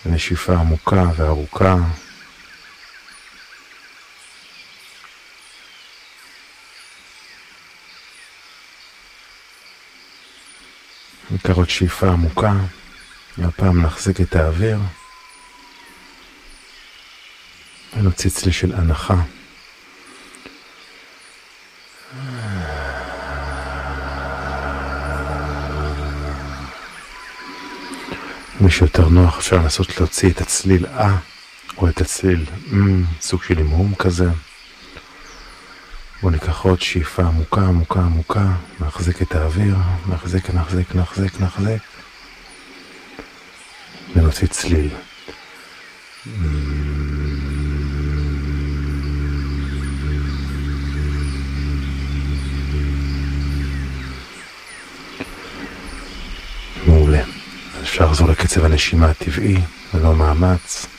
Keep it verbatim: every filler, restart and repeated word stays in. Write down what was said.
נשיפה עמוקה וארוכה. ניקח עוד שאיפה עמוקה, והפעם נחזיק את האוויר, ונוציא צליל של הנחה. מי שיותר נוח אפשר לנסות להוציא את הצליל אה, או את הצליל מ, סוג של המהום כזה. בואו ניקח עוד שאיפה עמוקה, עמוקה, עמוקה, נחזיק את האוויר, נחזיק, נחזיק, נחזיק, נחזיק, ונוציא צליל. מעולה. אפשר לחזור לקצב הנשימה הטבעי, ללא מאמץ.